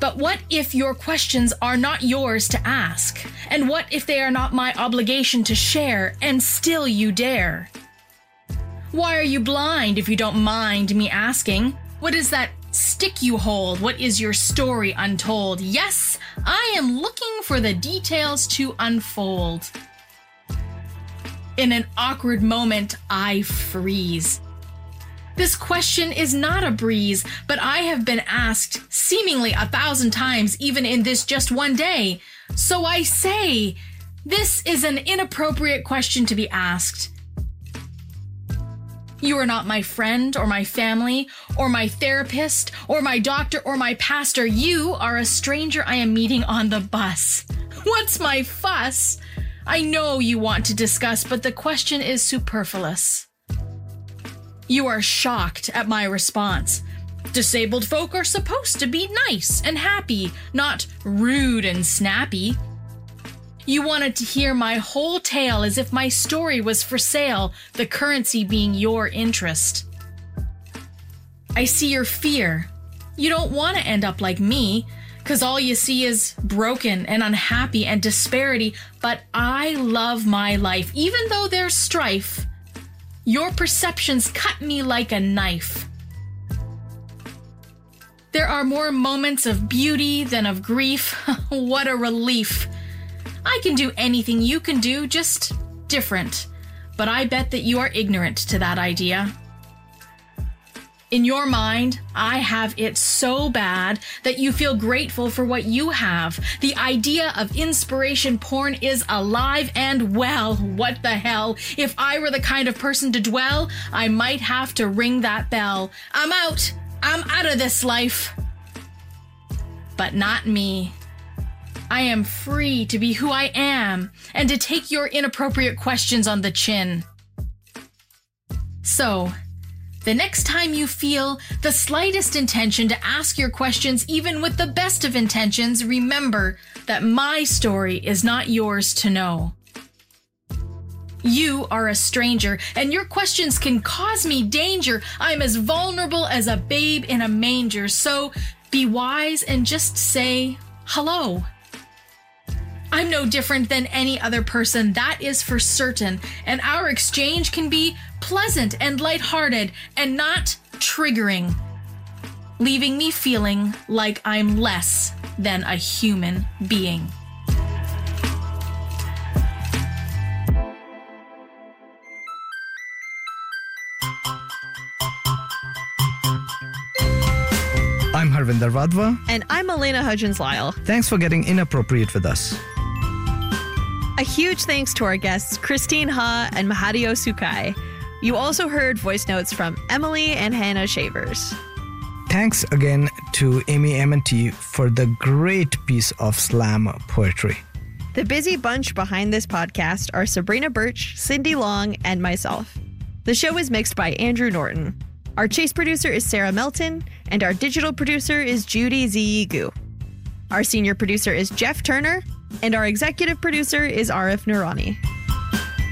But what if your questions are not yours to ask? And what if they are not my obligation to share, and still you dare? Why are you blind if you don't mind me asking? What is that stick you hold? What is your story untold? Yes, I am looking for the details to unfold. In an awkward moment, I freeze. This question is not a breeze, but I have been asked seemingly 1,000 times, even in this just one day. So I say, this is an inappropriate question to be asked. You are not my friend or my family or my therapist or my doctor or my pastor. You are a stranger I am meeting on the bus. What's my fuss? I know you want to discuss, but the question is superfluous. You are shocked at my response. Disabled folk are supposed to be nice and happy, not rude and snappy. You wanted to hear my whole tale as if my story was for sale, the currency being your interest. I see your fear. You don't want to end up like me, 'cause all you see is broken and unhappy and disparity, but I love my life, even though there's strife. Your perceptions cut me like a knife. There are more moments of beauty than of grief. What a relief. I can do anything you can do, just different. But I bet that you are ignorant to that idea. In your mind, I have it so bad that you feel grateful for what you have. The idea of inspiration porn is alive and well. What the hell? If I were the kind of person to dwell, I might have to ring that bell. I'm out. I'm out of this life. But not me. I am free to be who I am and to take your inappropriate questions on the chin. So, the next time you feel the slightest intention to ask your questions, even with the best of intentions, remember that my story is not yours to know. You are a stranger, and your questions can cause me danger. I'm as vulnerable as a babe in a manger, so be wise and just say hello. I'm no different than any other person, that is for certain, and our exchange can be pleasant and lighthearted and not triggering, leaving me feeling like I'm less than a human being. I'm Harvinder Vadva. And I'm Elena Hudgens-Lyle. Thanks for getting inappropriate with us. A huge thanks to our guests, Christine Ha and Mahadio Sukai. You also heard voice notes from Emily and Hannah Shavers. Thanks again to Amy M&T for the great piece of slam poetry. The busy bunch behind this podcast are Sabrina Birch, Cindy Long, and myself. The show is mixed by Andrew Norton. Our chase producer is Sarah Melton, and our digital producer is Judy Ziyigu. Our senior producer is Jeff Turner, and our executive producer is Arif Noorani.